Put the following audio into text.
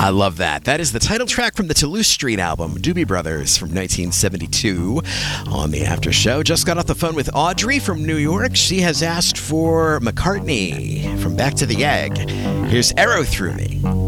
I love that. That is the title track from the Toulouse Street album, Doobie Brothers, from 1972 on the After Show. Just got off the phone with Audrey from New York. She has asked for McCartney from Back to the Egg. Here's Arrow Through Me.